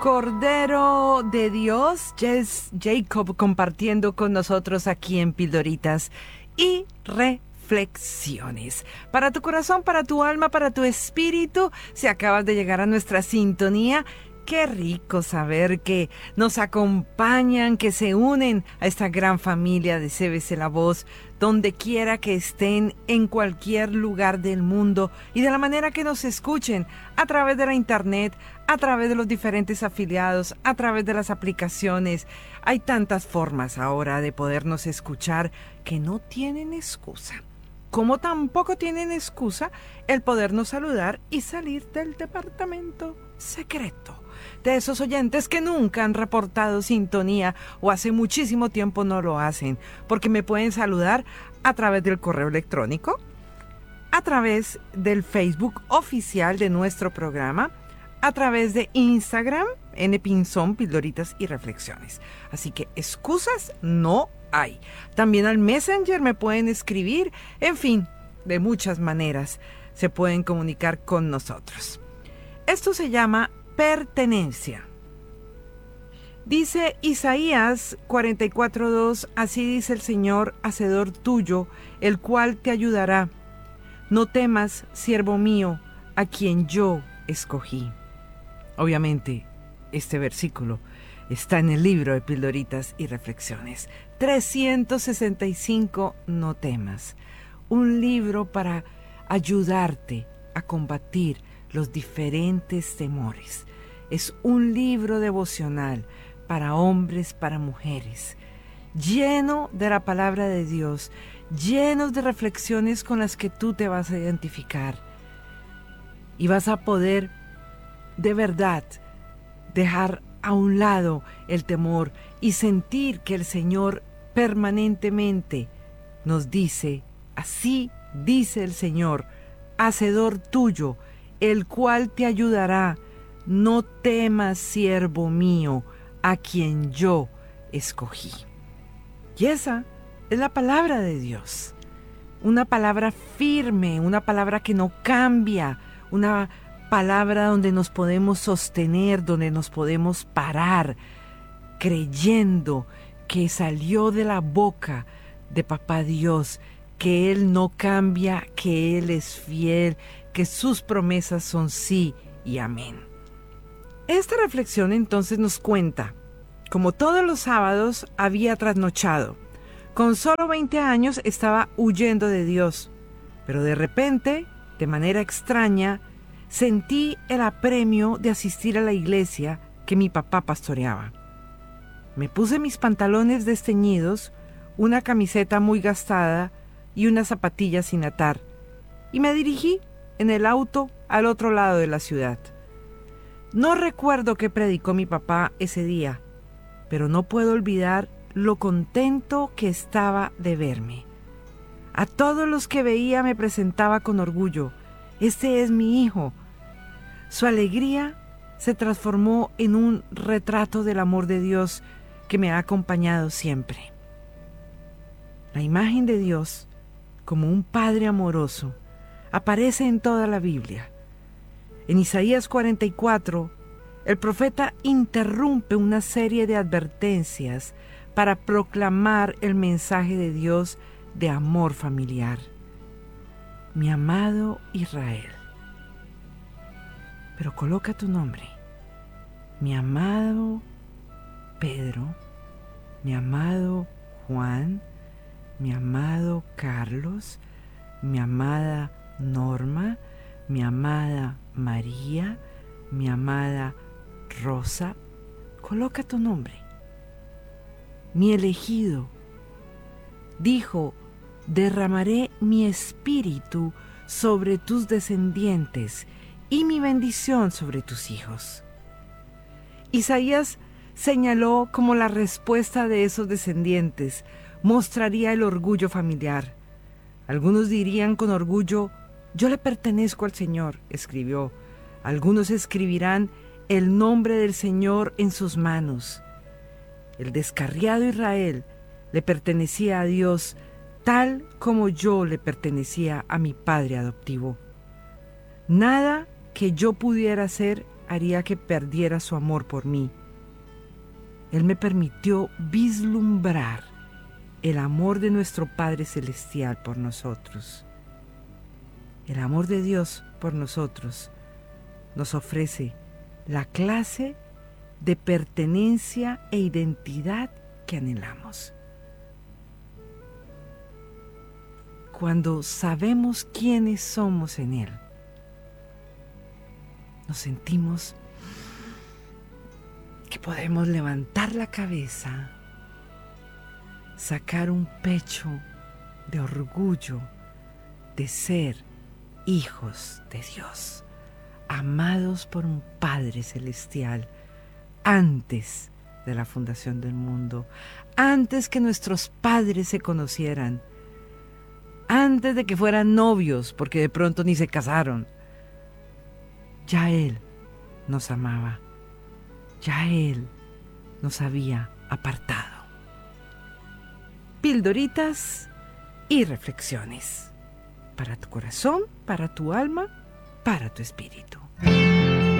Cordero de Dios, Jess Jacob, compartiendo con nosotros aquí en Pildoritas y Reflexiones. Para tu corazón, para tu alma, para tu espíritu, si acabas de llegar a nuestra sintonía, qué rico saber que nos acompañan, que se unen a esta gran familia de CBC La Voz, donde quiera que estén, en cualquier lugar del mundo y de la manera que nos escuchen, a través de la internet, a través de los diferentes afiliados, a través de las aplicaciones. Hay tantas formas ahora de podernos escuchar que no tienen excusa. Como tampoco tienen excusa el podernos saludar y salir del departamento secreto de esos oyentes que nunca han reportado sintonía o hace muchísimo tiempo no lo hacen, porque me pueden saludar a través del correo electrónico, a través del Facebook oficial de nuestro programa, a través de Instagram, npinzón, Pildoritas y Reflexiones. Así que excusas no hay. También al Messenger me pueden escribir, en fin, de muchas maneras se pueden comunicar con nosotros. Esto se llama pertenencia. Dice Isaías 44:2, así dice el Señor, hacedor tuyo, el cual te ayudará. No temas, siervo mío, a quien yo escogí. Obviamente, este versículo está en el libro de Pildoritas y Reflexiones. 365 no temas. Un libro para ayudarte a combatir los diferentes temores. Es un libro devocional para hombres, para mujeres, lleno de la palabra de Dios, llenos de reflexiones con las que tú te vas a identificar y vas a poder de verdad dejar a un lado el temor y sentir que el Señor permanentemente nos dice, así dice el Señor, hacedor tuyo, el cual te ayudará. No temas, siervo mío, a quien yo escogí. Y esa es la palabra de Dios. Una palabra firme, una palabra que no cambia, una palabra donde nos podemos sostener, donde nos podemos parar, creyendo que salió de la boca de Papá Dios, que Él no cambia, que Él es fiel, que sus promesas son sí y amén. Esta reflexión entonces nos cuenta, como todos los sábados había trasnochado. Con solo 20 años estaba huyendo de Dios, pero de repente, de manera extraña, sentí el apremio de asistir a la iglesia que mi papá pastoreaba. Me puse mis pantalones desteñidos, una camiseta muy gastada y unas zapatillas sin atar, y me dirigí en el auto al otro lado de la ciudad. No recuerdo qué predicó mi papá ese día, pero no puedo olvidar lo contento que estaba de verme. A todos los que veía me presentaba con orgullo. Este es mi hijo. Su alegría se transformó en un retrato del amor de Dios que me ha acompañado siempre. La imagen de Dios, como un padre amoroso, aparece en toda la Biblia. En Isaías 44, el profeta interrumpe una serie de advertencias para proclamar el mensaje de Dios de amor familiar. Mi amado Israel. Pero coloca tu nombre. Mi amado Pedro, mi amado Juan, mi amado Carlos, mi amada Norma, mi amada María, mi amada Rosa. Coloca tu nombre. Mi elegido. Dijo, derramaré mi espíritu sobre tus descendientes y mi bendición sobre tus hijos. Isaías señaló como la respuesta de esos descendientes mostraría el orgullo familiar. Algunos dirían con orgullo, yo le pertenezco al Señor, escribió. Algunos escribirán el nombre del Señor en sus manos. El descarriado Israel le pertenecía a Dios tal como yo le pertenecía a mi padre adoptivo. Nada que yo pudiera hacer haría que perdiera su amor por mí. Él me permitió vislumbrar el amor de nuestro Padre Celestial por nosotros. El amor de Dios por nosotros nos ofrece la clase de pertenencia e identidad que anhelamos. Cuando sabemos quiénes somos en Él, nos sentimos que podemos levantar la cabeza, sacar un pecho de orgullo de ser hijos de Dios, amados por un Padre Celestial, antes de la fundación del mundo, antes que nuestros padres se conocieran, antes de que fueran novios, porque de pronto ni se casaron. Ya Él nos amaba, ya Él nos había apartado. Pildoritas y reflexiones para tu corazón, para tu alma, para tu espíritu.